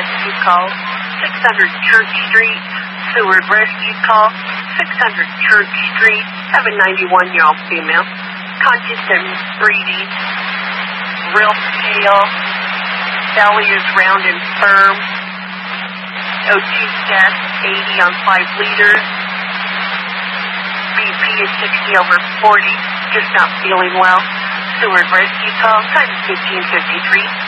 rescue call. 600 Church Street, Seward rescue call. 600 Church Street, have a 91-year-old female, conscious and breathing, real pale, belly is round and firm, O2 test 80 on 5 liters, BP is 60/40, just not feeling well. Seward rescue call, time 15:53.